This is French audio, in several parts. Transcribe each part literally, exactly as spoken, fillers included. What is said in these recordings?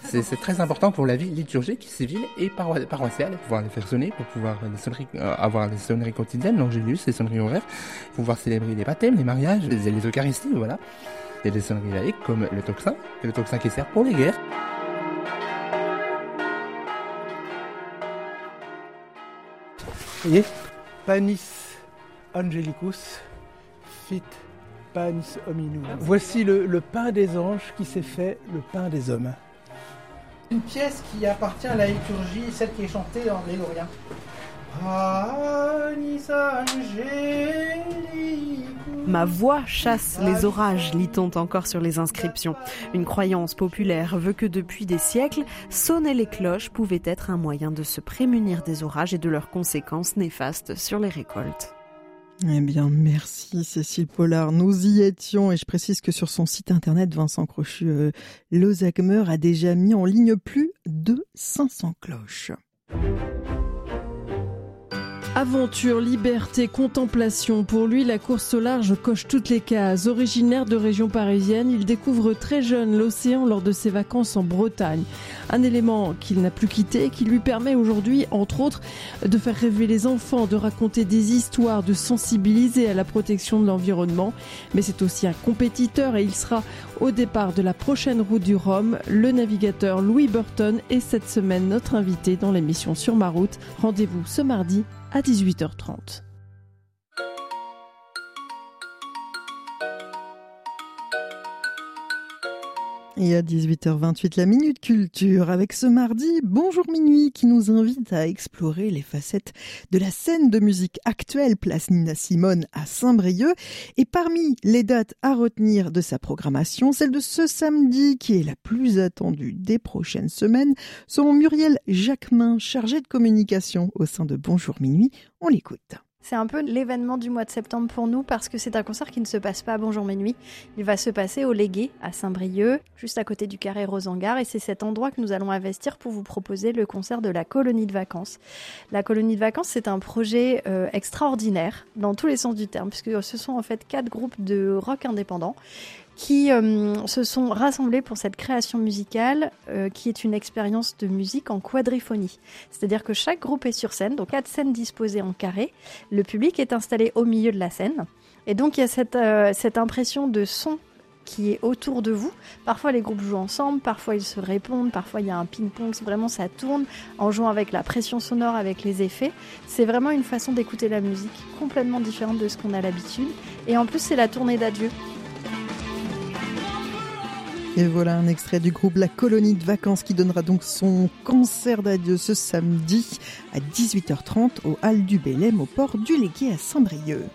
C'est, c'est très important pour la vie liturgique, civile et paro- paroissiale, pouvoir les faire sonner, pour pouvoir les sonneries, euh, avoir des sonneries quotidiennes, l'angélus, les sonneries horaires, pouvoir célébrer les baptêmes, les mariages, les, les eucharisties, voilà. Il y a des sonneries laïques comme le tocsin, le tocsin qui sert pour les guerres. Vous voyez, Panis Angelicus, fit panis hominum. Voici le, le pain des anges qui s'est fait le pain des hommes. Une pièce qui appartient à la liturgie, celle qui est chantée en grégorien. Panis Angelicus. Ma voix chasse les orages, lit-on encore sur les inscriptions. Une croyance populaire veut que depuis des siècles, sonner les cloches pouvait être un moyen de se prémunir des orages et de leurs conséquences néfastes sur les récoltes. Eh bien, merci Cécile Pollard. Nous y étions et je précise que sur son site internet, Vincent Crochu euh, Lozagmer a déjà mis en ligne plus de cinq cents cloches. Aventure, liberté, contemplation. Pour lui, la course au large coche toutes les cases. Originaire de région parisienne, il découvre très jeune l'océan lors de ses vacances en Bretagne. Un élément qu'il n'a plus quitté, qui lui permet aujourd'hui, entre autres, de faire rêver les enfants, de raconter des histoires, de sensibiliser à la protection de l'environnement. Mais c'est aussi un compétiteur et il sera au départ de la prochaine route du Rhum. Le navigateur Louis Burton est cette semaine notre invité dans l'émission Sur ma route. Rendez-vous ce mardi à dix-huit heures trente. Et à dix-huit heures vingt-huit, la Minute Culture avec ce mardi Bonjour Minuit qui nous invite à explorer les facettes de la scène de musique actuelle place Nina Simone à Saint-Brieuc. Et parmi les dates à retenir de sa programmation, celle de ce samedi qui est la plus attendue des prochaines semaines, selon Muriel Jacquemin, chargée de communication au sein de Bonjour Minuit. On l'écoute. C'est un peu l'événement du mois de septembre pour nous parce que c'est un concert qui ne se passe pas à Bonjour Minuit. Il va se passer au Légué à Saint-Brieuc, juste à côté du Carré Rosengart. Et c'est cet endroit que nous allons investir pour vous proposer le concert de la Colonie de Vacances. La Colonie de Vacances, c'est un projet euh, extraordinaire dans tous les sens du terme, puisque ce sont en fait quatre groupes de rock indépendants qui euh, se sont rassemblés pour cette création musicale euh, qui est une expérience de musique en quadriphonie. C'est-à-dire que chaque groupe est sur scène, donc quatre scènes disposées en carré. Le public est installé au milieu de la scène. Et donc il y a cette, euh, cette impression de son qui est autour de vous. Parfois les groupes jouent ensemble, parfois ils se répondent, parfois il y a un ping-pong, vraiment ça tourne en jouant avec la pression sonore, avec les effets. C'est vraiment une façon d'écouter la musique complètement différente de ce qu'on a l'habitude. Et en plus c'est la tournée d'adieu. Et voilà un extrait du groupe La Colonie de Vacances qui donnera donc son concert d'adieu ce samedi à dix-huit heures trente au Halles du Bélem au port du Légué à Saint-Brieuc.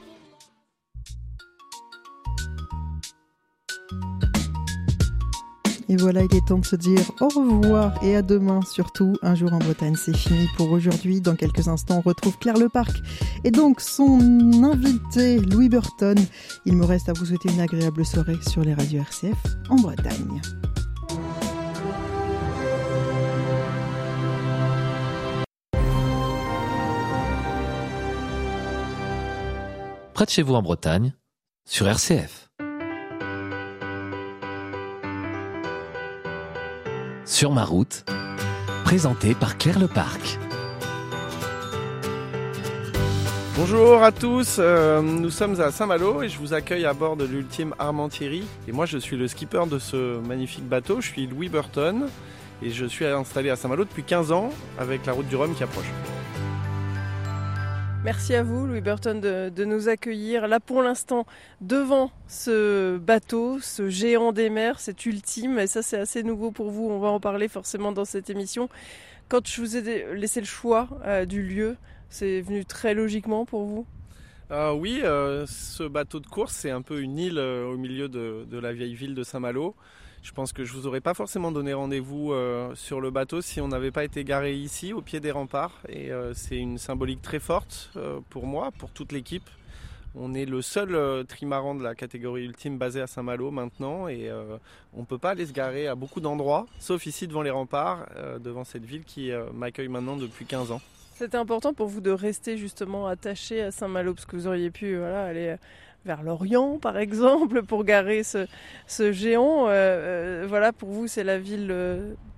Et voilà, il est temps de se dire au revoir et à demain surtout. Un jour en Bretagne, c'est fini pour aujourd'hui. Dans quelques instants, on retrouve Claire Leparc et donc son invité Louis Burton. Il me reste à vous souhaiter une agréable soirée sur les radios R C F en Bretagne. Près de chez vous en Bretagne, sur R C F. Sur ma route, présenté par Claire Leparc. Bonjour à tous, euh, nous sommes à Saint-Malo et je vous accueille à bord de l'Ultime Armentiéry. Et moi je suis le skipper de ce magnifique bateau, je suis Louis Burton et je suis installé à Saint-Malo depuis quinze ans avec la route du Rhum qui approche. Merci à vous, Louis Burton, de, de nous accueillir là pour l'instant devant ce bateau, ce géant des mers, cet ultime. Et ça, c'est assez nouveau pour vous. On va en parler forcément dans cette émission. Quand je vous ai laissé le choix euh, du lieu, c'est venu très logiquement pour vous ? euh, Oui, euh, ce bateau de course, c'est un peu une île euh, au milieu de, de la vieille ville de Saint-Malo. Je pense que je vous aurais pas forcément donné rendez-vous euh, sur le bateau si on n'avait pas été garé ici, au pied des remparts. Et euh, c'est une symbolique très forte euh, pour moi, pour toute l'équipe. On est le seul euh, trimaran de la catégorie ultime basé à Saint-Malo maintenant. Et euh, on ne peut pas aller se garer à beaucoup d'endroits, sauf ici devant les remparts, euh, devant cette ville qui euh, m'accueille maintenant depuis quinze ans. C'était important pour vous de rester justement attaché à Saint-Malo, parce que vous auriez pu voilà, aller vers l'Orient par exemple pour garer ce, ce géant. Euh, euh, voilà, pour vous c'est la ville euh,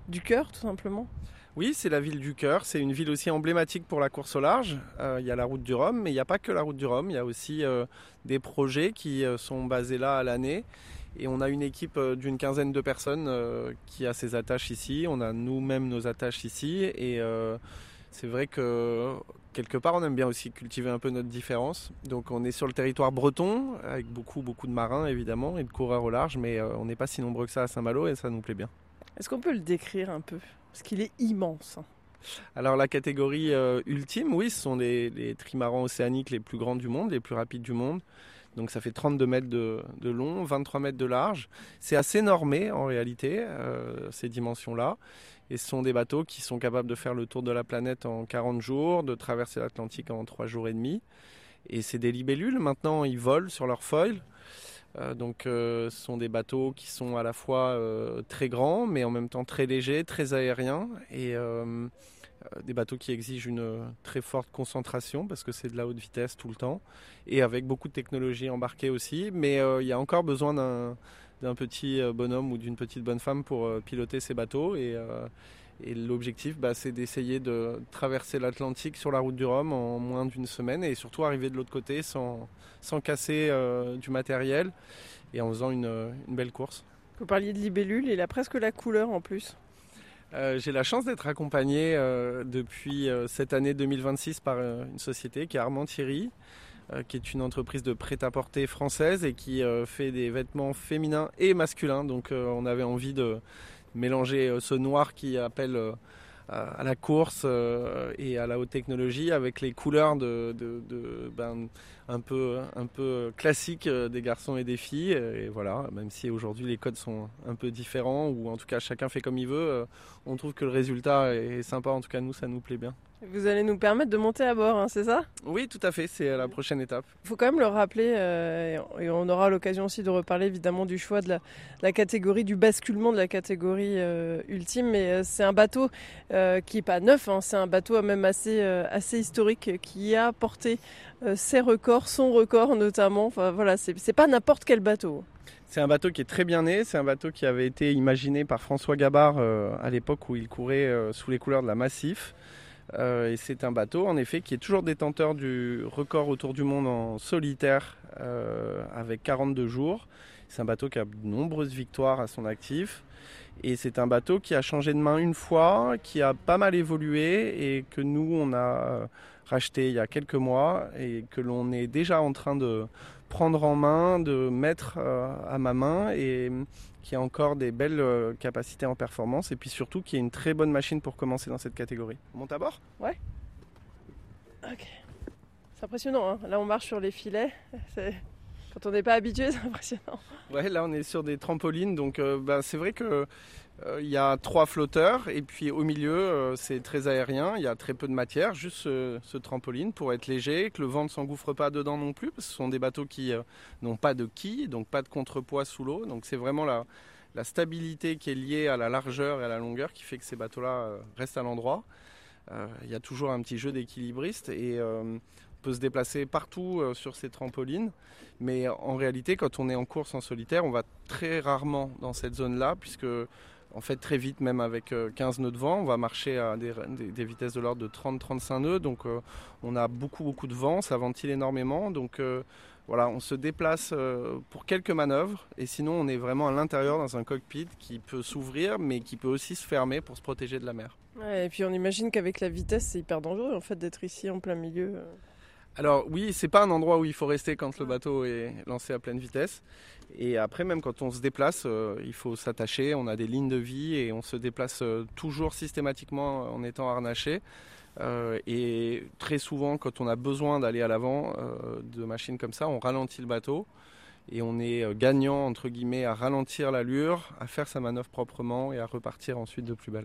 du cœur, tout simplement. Oui, c'est la ville du cœur. C'est une ville aussi emblématique pour la course au large. Euh, il y a la route du Rhum, mais il n'y a pas que la route du Rhum. Il y a aussi euh, des projets qui euh, sont basés là à l'année. Et on a une équipe euh, d'une quinzaine de personnes euh, qui a ses attaches ici. On a nous-mêmes nos attaches ici. Et euh, c'est vrai que quelque part, on aime bien aussi cultiver un peu notre différence. Donc on est sur le territoire breton, avec beaucoup, beaucoup de marins évidemment et de coureurs au large. Mais euh, on n'est pas si nombreux que ça à Saint-Malo et ça nous plaît bien. Est-ce qu'on peut le décrire un peu ? Parce qu'il est immense. Alors la catégorie euh, ultime, oui, ce sont les, les trimarans océaniques les plus grands du monde, les plus rapides du monde. Donc ça fait trente-deux mètres de, de long, vingt-trois mètres de large. C'est assez normé en réalité, euh, ces dimensions-là. Et ce sont des bateaux qui sont capables de faire le tour de la planète en quarante jours, de traverser l'Atlantique en trois jours et demi. Et c'est des libellules, maintenant ils volent sur leur foil. Euh, donc euh, ce sont des bateaux qui sont à la fois euh, très grands mais en même temps très légers, très aériens et euh, euh, des bateaux qui exigent une très forte concentration parce que c'est de la haute vitesse tout le temps et avec beaucoup de technologie embarquée aussi, mais euh, il y a encore besoin d'un, d'un petit bonhomme ou d'une petite bonne femme pour euh, piloter ces bateaux et, euh, et l'objectif bah, c'est d'essayer de traverser l'Atlantique sur la route du Rhum en moins d'une semaine et surtout arriver de l'autre côté sans, sans casser euh, du matériel et en faisant une, une belle course. Vous parliez de libellule, il a presque la couleur en plus. Euh, j'ai la chance d'être accompagné euh, depuis euh, cette année deux mille vingt-six par euh, une société qui est Armand Thierry, euh, qui est une entreprise de prêt-à-porter française et qui euh, fait des vêtements féminins et masculins. Donc euh, on avait envie de mélanger euh, ce noir qui appelle euh, à la course euh, et à la haute technologie avec les couleurs de, de, de, ben, un peu, un peu classiques des garçons et des filles. Et voilà, même si aujourd'hui les codes sont un peu différents ou en tout cas chacun fait comme il veut, euh, on trouve que le résultat est sympa. En tout cas, nous, ça nous plaît bien. Vous allez nous permettre de monter à bord, hein, c'est ça ? Oui, tout à fait, c'est la prochaine étape. Il faut quand même le rappeler, euh, et on aura l'occasion aussi de reparler évidemment du choix de la, la catégorie, du basculement de la catégorie euh, ultime, mais euh, c'est un bateau euh, qui n'est pas neuf, hein, c'est un bateau même assez, euh, assez historique qui a porté euh, ses records, son record notamment, enfin voilà, c'est, c'est pas n'importe quel bateau. C'est un bateau qui est très bien né, c'est un bateau qui avait été imaginé par François Gabard euh, à l'époque où il courait euh, sous les couleurs de la Massif. Euh, et c'est un bateau en effet qui est toujours détenteur du record autour du monde en solitaire euh, avec quarante-deux jours. C'est un bateau qui a de nombreuses victoires à son actif et c'est un bateau qui a changé de main une fois, qui a pas mal évolué et que nous on a racheté il y a quelques mois et que l'on est déjà en train de prendre en main, de mettre euh, à ma main et qui a encore des belles euh, capacités en performance et puis surtout qui est une très bonne machine pour commencer dans cette catégorie. On monte à bord ? Ouais. Ok. C'est impressionnant, hein. Là on marche sur les filets. C'est... Quand on n'est pas habitué, c'est impressionnant. Ouais, là on est sur des trampolines, donc euh, bah, c'est vrai que euh, y a trois flotteurs et puis au milieu euh, c'est très aérien, il y a très peu de matière, juste ce, ce trampoline pour être léger, que le vent ne s'engouffre pas dedans non plus, parce que ce sont des bateaux qui euh, n'ont pas de quilles, donc pas de contrepoids sous l'eau, donc c'est vraiment la, la stabilité qui est liée à la largeur et à la longueur qui fait que ces bateaux-là euh, restent à l'endroit. Euh, il y a toujours un petit jeu d'équilibriste et euh, on peut se déplacer partout euh, sur ces trampolines, mais en réalité quand on est en course en solitaire, on va très rarement dans cette zone-là, puisque en fait très vite, même avec quinze nœuds de vent, on va marcher à des, des, des vitesses de l'ordre de trente à trente-cinq nœuds, donc euh, on a beaucoup beaucoup de vent, ça ventile énormément, donc euh, voilà, on se déplace euh, pour quelques manœuvres, et sinon on est vraiment à l'intérieur dans un cockpit qui peut s'ouvrir, mais qui peut aussi se fermer pour se protéger de la mer. Ouais, et puis on imagine qu'avec la vitesse, c'est hyper dangereux en fait d'être ici en plein milieu. Alors oui, c'est pas un endroit où il faut rester quand le bateau est lancé à pleine vitesse. Et après, même quand on se déplace, euh, il faut s'attacher. On a des lignes de vie et on se déplace euh, toujours systématiquement en étant harnaché. Euh, et très souvent, quand on a besoin d'aller à l'avant euh, de machines comme ça, on ralentit le bateau. Et on est euh, gagnant, entre guillemets, à ralentir l'allure, à faire sa manœuvre proprement et à repartir ensuite de plus belle.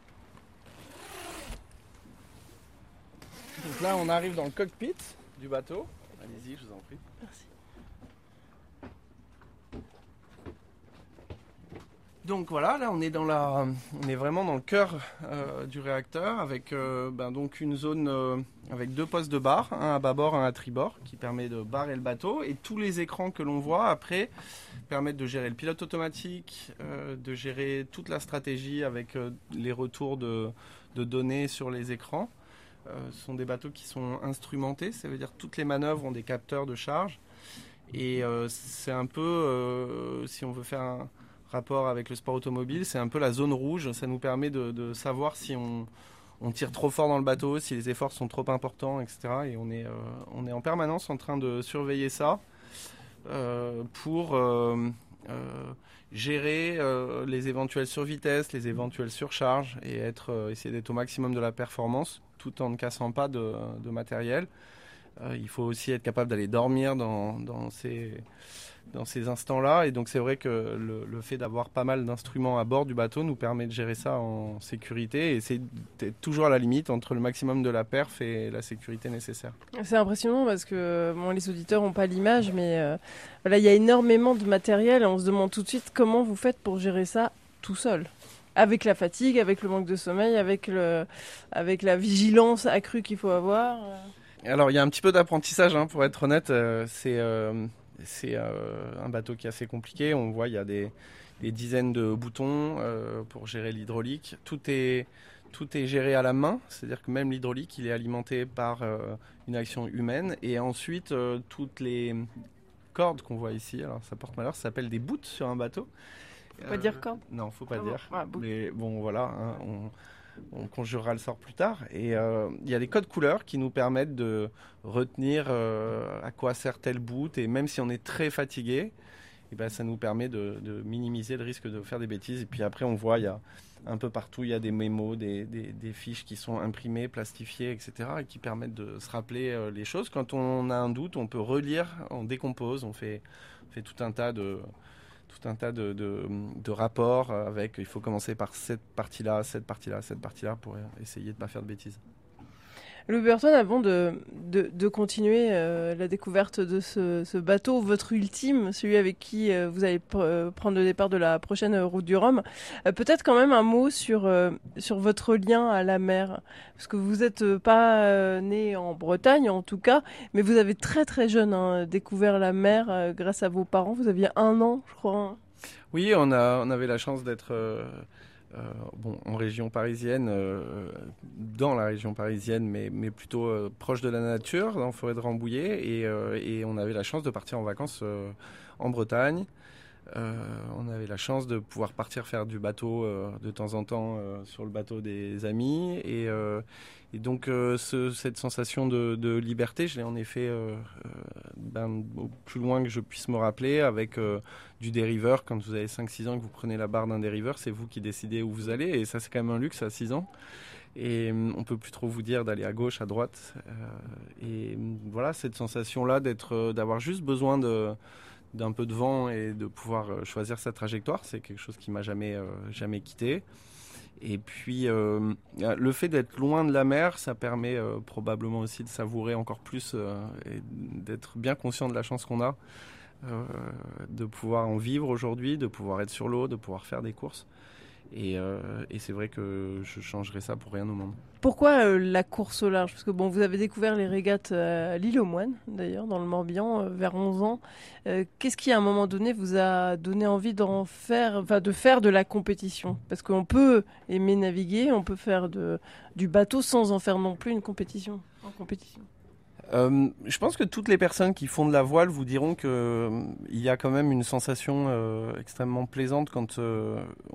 Donc là, on arrive dans le cockpit du bateau. Allez-y, je vous en prie. Merci. Donc voilà, là on est dans la, on est vraiment dans le cœur euh, du réacteur avec euh, ben, donc une zone euh, avec deux postes de barre, un à bâbord, un à tribord, qui permet de barrer le bateau. Et tous les écrans que l'on voit après permettent de gérer le pilote automatique, euh, de gérer toute la stratégie avec euh, les retours de, de données sur les écrans. Euh, ce sont des bateaux qui sont instrumentés, ça veut dire que toutes les manœuvres ont des capteurs de charge. Et euh, c'est un peu, euh, si on veut faire un rapport avec le sport automobile, c'est un peu la zone rouge. Ça nous permet de, de savoir si on, on tire trop fort dans le bateau, si les efforts sont trop importants, et cetera. Et on est, euh, on est en permanence en train de surveiller ça euh, pour euh, euh, gérer euh, les éventuelles survitesses, les éventuelles surcharges et être, euh, essayer d'être au maximum de la performance tout en ne cassant pas de, de matériel. Euh, il faut aussi être capable d'aller dormir dans, dans ces... dans ces instants-là, et donc c'est vrai que le, le fait d'avoir pas mal d'instruments à bord du bateau nous permet de gérer ça en sécurité, et c'est toujours à la limite entre le maximum de la perf et la sécurité nécessaire. C'est impressionnant parce que bon, les auditeurs n'ont pas l'image, mais euh, voilà, il y a énormément de matériel et on se demande tout de suite comment vous faites pour gérer ça tout seul. Avec la fatigue, avec le manque de sommeil, avec, le, avec la vigilance accrue qu'il faut avoir. Alors il y a un petit peu d'apprentissage, hein, pour être honnête, euh, c'est... Euh, C'est euh, un bateau qui est assez compliqué. On voit il y a des, des dizaines de boutons euh, pour gérer l'hydraulique. Tout est, tout est géré à la main, c'est-à-dire que même l'hydraulique, il est alimenté par euh, une action humaine. Et ensuite, euh, toutes les cordes qu'on voit ici, alors ça porte malheur, ça s'appelle des boots sur un bateau. Faut pas euh, dire corde. Non, faut pas ah dire. Bon, ah, Mais bon, voilà, hein, on... on conjurera le sort plus tard. Et euh, il y a des codes couleurs qui nous permettent de retenir euh, à quoi sert tel boot. Et même si on est très fatigué, et ben, ça nous permet de, de minimiser le risque de faire des bêtises. Et puis après, on voit, il y a un peu partout, il y a des mémos, des, des, des fiches qui sont imprimées, plastifiées, et cetera, et qui permettent de se rappeler euh, les choses. Quand on a un doute, on peut relire, on décompose, on fait, on fait tout un tas de... tout un tas de, de, de rapports avec, il faut commencer par cette partie-là, cette partie-là, cette partie-là pour essayer de ne pas faire de bêtises. Louis Burton, avant de, de, de continuer euh, la découverte de ce, ce bateau, votre ultime, celui avec qui euh, vous allez pr- prendre le départ de la prochaine route du Rhum, euh, peut-être quand même un mot sur, euh, sur votre lien à la mer. Parce que vous n'êtes pas euh, né en Bretagne, en tout cas, mais vous avez très très jeune hein, découvert la mer euh, grâce à vos parents. Vous aviez un an, je crois. Hein. Oui, on, a, on avait la chance d'être... Euh... Euh, bon, en région parisienne, euh, dans la région parisienne, mais, mais plutôt euh, proche de la nature, dans la forêt de Rambouillet, et, euh, et on avait la chance de partir en vacances euh, en Bretagne. Euh, on avait la chance de pouvoir partir faire du bateau euh, de temps en temps euh, sur le bateau des amis, et, euh, et donc euh, ce, cette sensation de, de liberté, je l'ai en effet euh, euh, ben, au plus loin que je puisse me rappeler, avec euh, du dériveur. Quand vous avez cinq six ans et que vous prenez la barre d'un dériveur, c'est vous qui décidez où vous allez, et ça c'est quand même un luxe à six ans. Et on peut plus trop vous dire d'aller à gauche, à droite, euh, et voilà, cette sensation là d'être, d'avoir juste besoin de d'un peu de vent et de pouvoir choisir sa trajectoire, c'est quelque chose qui m'a jamais, euh, jamais quitté. Et puis, euh, le fait d'être loin de la mer, ça permet euh, probablement aussi de savourer encore plus euh, et d'être bien conscient de la chance qu'on a euh, de pouvoir en vivre aujourd'hui, de pouvoir être sur l'eau, de pouvoir faire des courses. Et, euh, et c'est vrai que je changerais ça pour rien au monde. Pourquoi euh, la course au large ? Parce que bon, vous avez découvert les régates à l'île aux Moines, d'ailleurs, dans le Morbihan, euh, vers onze ans. Euh, qu'est-ce qui, à un moment donné, vous a donné envie d'en faire, enfin, de faire de la compétition ? Parce qu'on peut aimer naviguer, on peut faire de, du bateau sans en faire non plus une compétition. En compétition. Euh, je pense que toutes les personnes qui font de la voile vous diront qu'il euh, y a quand même une sensation euh, extrêmement plaisante quand euh,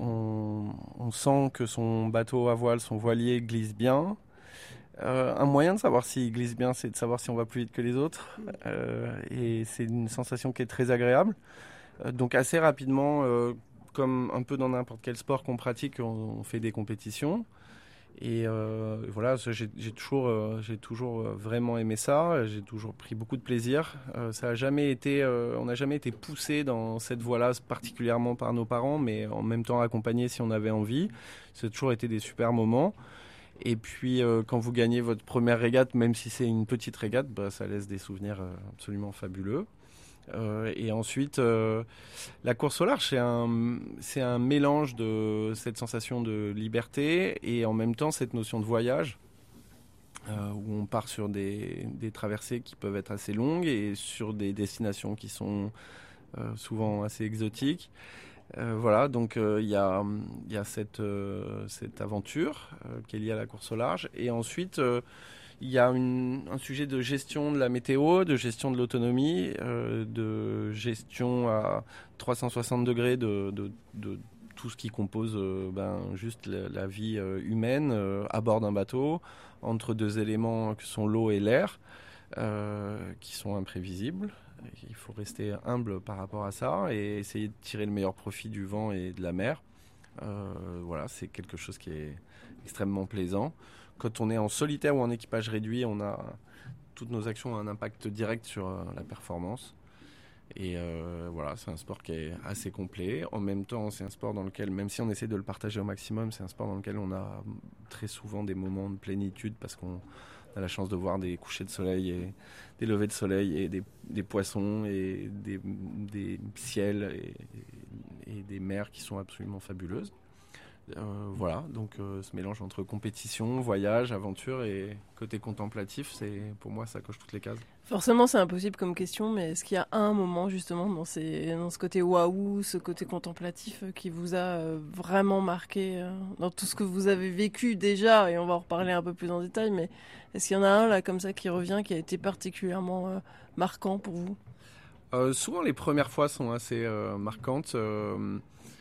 on, on sent que son bateau à voile, son voilier glisse bien. Euh, un moyen de savoir s'il glisse bien, c'est de savoir si on va plus vite que les autres. Euh, et c'est une sensation qui est très agréable. Euh, donc assez rapidement, euh, comme un peu dans n'importe quel sport qu'on pratique, on, on fait des compétitions. Et euh, voilà, j'ai, j'ai toujours, euh, j'ai toujours vraiment aimé ça. J'ai toujours pris beaucoup de plaisir. Euh, ça a jamais été, euh, on n'a jamais été poussé dans cette voie-là, particulièrement par nos parents, mais en même temps accompagné si on avait envie. Ça a toujours été des super moments. Et puis, euh, quand vous gagnez votre première régate, même si c'est une petite régate, bah, ça laisse des souvenirs euh, absolument fabuleux. Euh, et ensuite, euh, la course au large, c'est un, c'est un mélange de cette sensation de liberté et en même temps cette notion de voyage, euh, où on part sur des, des traversées qui peuvent être assez longues et sur des destinations qui sont euh, souvent assez exotiques. Euh, voilà, donc il euh, y a, y a cette, euh, cette aventure euh, qui est liée à la course au large. Et ensuite, euh, il y a une, un sujet de gestion de la météo, de gestion de l'autonomie, euh, de gestion à trois cent soixante degrés de, de, de tout ce qui compose euh, ben, juste la, la vie euh, humaine euh, à bord d'un bateau, entre deux éléments que sont l'eau et l'air, euh, qui sont imprévisibles. Il faut rester humble par rapport à ça et essayer de tirer le meilleur profit du vent et de la mer. Euh, voilà, c'est quelque chose qui est extrêmement plaisant. Quand on est en solitaire ou en équipage réduit, on a toutes nos actions ont un impact direct sur euh, la performance. Et euh, voilà, c'est un sport qui est assez complet. En même temps, c'est un sport dans lequel, même si on essaie de le partager au maximum, c'est un sport dans lequel on a très souvent des moments de plénitude parce qu'on a la chance de voir des couchers de soleil et des levées de soleil et des, des poissons et des, des ciels et, et des mers qui sont absolument fabuleuses. Euh, voilà, donc euh, ce mélange entre compétition, voyage, aventure et côté contemplatif, c'est, pour moi, ça coche toutes les cases. Forcément, c'est impossible comme question, mais est-ce qu'il y a un moment justement dans, ces, dans ce côté waouh, ce côté contemplatif qui vous a euh, vraiment marqué euh, dans tout ce que vous avez vécu déjà, et on va en reparler un peu plus en détail, mais est-ce qu'il y en a un là comme ça qui revient, qui a été particulièrement euh, marquant pour vous ? euh, Souvent, les premières fois sont assez euh, marquantes. Euh,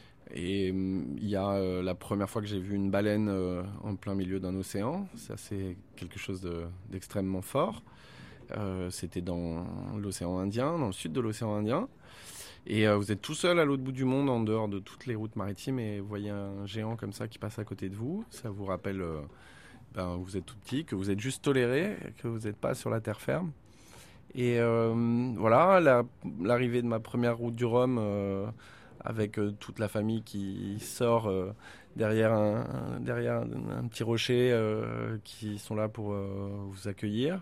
Et il y a euh, la première fois que j'ai vu une baleine euh, en plein milieu d'un océan. Ça, c'est quelque chose de, d'extrêmement fort. Euh, c'était dans l'océan Indien, dans le sud de l'océan Indien. Et euh, vous êtes tout seul à l'autre bout du monde, en dehors de toutes les routes maritimes, et vous voyez un géant comme ça qui passe à côté de vous. Ça vous rappelle euh, ben, vous êtes tout petit, que vous êtes juste toléré, que vous n'êtes pas sur la terre ferme. Et euh, voilà, la, l'arrivée de ma première route du Rhum... Euh, avec euh, toute la famille qui sort euh, derrière, un, un, derrière un, un petit rocher, euh, qui sont là pour euh, vous accueillir.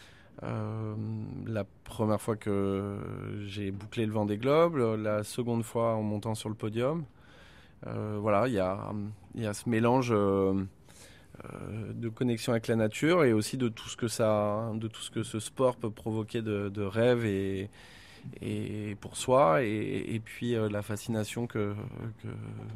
Euh, la première fois que j'ai bouclé le Vendée Globe, la seconde fois en montant sur le podium. Euh, voilà, il y a, y a ce mélange euh, euh, de connexion avec la nature et aussi de tout ce que, ça, de tout ce, que ce sport peut provoquer de, de rêves et et pour soi et, et puis euh, la fascination que, que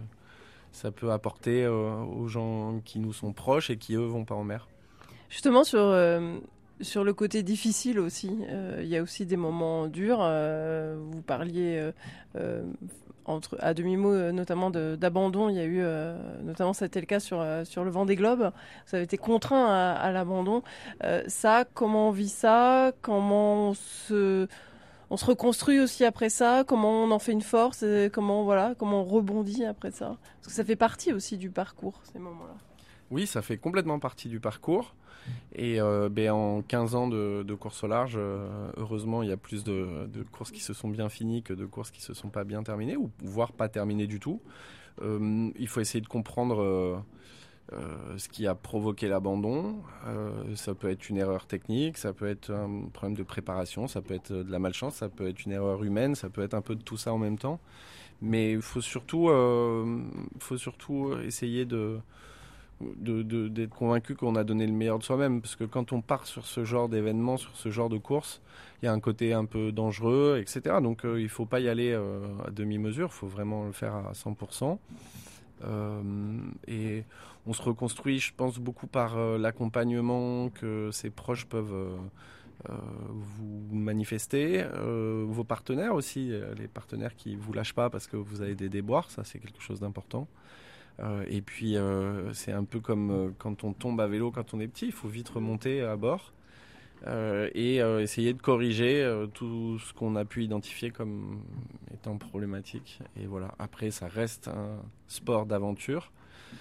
ça peut apporter euh, aux gens qui nous sont proches et qui eux vont pas en mer. Justement sur euh, sur le côté difficile aussi, il euh, y a aussi des moments durs. Euh, vous parliez euh, euh, entre à demi-mot euh, notamment de, d'abandon. Il y a eu euh, notamment, ça a été le cas sur euh, sur le Vendée Globe. Vous avez été contraint à, à l'abandon. Euh, ça, comment on vit ça ? Comment on se On se reconstruit aussi après ça, comment on en fait une force, comment, voilà, comment on rebondit après ça. Parce que ça fait partie aussi du parcours, ces moments-là. Oui, ça fait complètement partie du parcours. Et euh, ben, en quinze ans de, de course au large, euh, heureusement, il y a plus de, de courses qui se sont bien finies que de courses qui ne se sont pas bien terminées, ou voire pas terminées du tout. Euh, il faut essayer de comprendre... Euh, Euh, ce qui a provoqué l'abandon. Euh, ça peut être une erreur technique, ça peut être un problème de préparation, ça peut être de la malchance, ça peut être une erreur humaine, ça peut être un peu de tout ça en même temps. Mais il faut surtout, euh, faut surtout essayer de, de, de, d'être convaincu qu'on a donné le meilleur de soi-même. Parce que quand on part sur ce genre d'événement, sur ce genre de course, il y a un côté un peu dangereux, et cetera. Donc euh, il ne faut pas y aller euh, à demi-mesure, il faut vraiment le faire à cent pour cent. Euh, et on se reconstruit, je pense, beaucoup par euh, l'accompagnement que ses proches peuvent euh, euh, vous manifester, euh, vos partenaires aussi, les partenaires qui vous lâchent pas parce que vous avez des déboires, ça c'est quelque chose d'important. Euh, et puis euh, c'est un peu comme euh, quand on tombe à vélo quand on est petit, il faut vite remonter à bord. Euh, et euh, essayer de corriger euh, tout ce qu'on a pu identifier comme étant problématique. Et voilà, après ça reste un sport d'aventure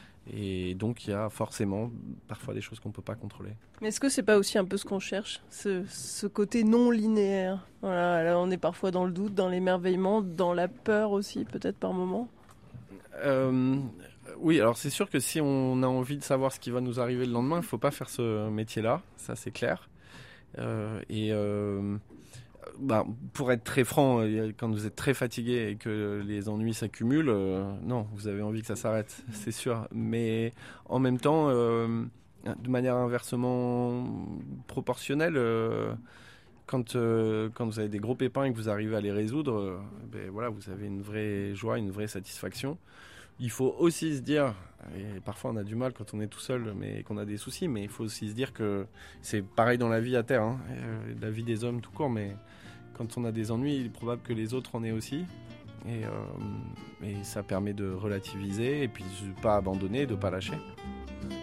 et donc il y a forcément parfois des choses qu'on ne peut pas contrôler. Mais est-ce que c'est pas aussi un peu ce qu'on cherche, ce, ce côté non linéaire ? Voilà, là on est parfois dans le doute, dans l'émerveillement, dans la peur aussi peut-être par moment. Euh, oui, alors c'est sûr que si on a envie de savoir ce qui va nous arriver le lendemain, il ne faut pas faire ce métier-là, ça c'est clair. Euh, et euh, bah, pour être très franc, quand vous êtes très fatigué et que les ennuis s'accumulent, euh, non, vous avez envie que ça s'arrête, c'est sûr. Mais en même temps, euh, de manière inversement proportionnelle, euh, quand, euh, quand vous avez des gros pépins et que vous arrivez à les résoudre, euh, ben, voilà, vous avez une vraie joie, une vraie satisfaction. Il faut aussi se dire, et parfois on a du mal quand on est tout seul, mais qu'on a des soucis, mais il faut aussi se dire que c'est pareil dans la vie à terre, hein, euh, la vie des hommes tout court, mais quand on a des ennuis, il est probable que les autres en aient aussi. Et, euh, et ça permet de relativiser et puis de ne pas abandonner, de ne pas lâcher.